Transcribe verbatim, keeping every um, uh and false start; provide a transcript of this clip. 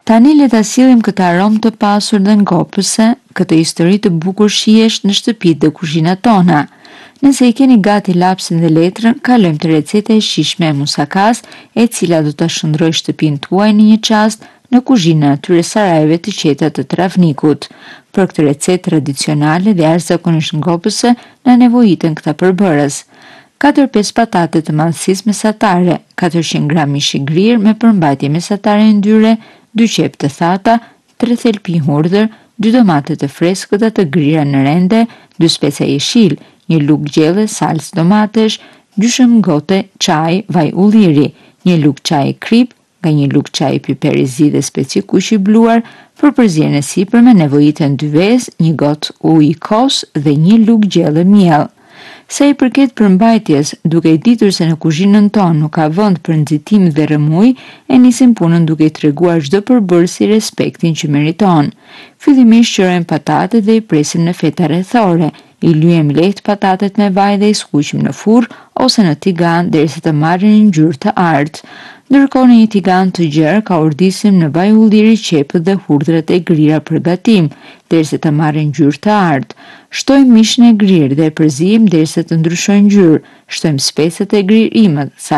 Tani le ta sillim këtë aromë të pasur dhe ngopëse, këtë histori të bukur shihesh në shtëpitë dhe kuzhinat tona. Nëse i keni gati lapsin dhe letrën, kalojmë te receta e shijshme e musakas, e cila do ta shndrojë shtëpinë tuaj në një çast në kuzhinën e atyre sarajeve të qeta të Travnikut. Për këtë recetë tradicionale dhe jashtëzakonisht ngopëse, na nevojiten këta përbërës: katër pesë patate të madhësisë mesatare, katërqind gram mish i grirë me përmbajtje mesatare yndyre, dy qep të thata, tre thelpi hudhër, dy domate të freskëta të grira në rende, dy speca jeshil, një lugë gjelle salcë domatesh, gjysmë gote çaj vaj ulliri, një lugë çaj krip, nga një lugë çaj piperi zi dhe speci kuq i bluar. Për përzierjen e sipërme nevojiten dy vezë, një gotë ujë i kos dhe një lugë gjelle miell. Sa i përket përmbajtjes, duke i ditur se në kuzhinën tonë nuk ka vend për nxitim dhe rrëmuj, e nisim punën duke i treguar çdo përbërësi respektin që meriton. Fillimisht qërojmë patatet dhe i presim në feta rrethore. I lyejmë lehtë patatet me vaj dhe i skuqim në furrë ose në tigan derisa të marrin një ngjyrë të artë. Ndërkohë në një tigan të gjerë ka ordisim në vaj ulliri qepët dhe hudhrat e grira për gatim, derisa të marrin ngjyrë të artë. Shtojmë mishin e grirë dhe e përzijmë derisa të ndryshojë ngjyrë. Shtojmë specat e grirë imët,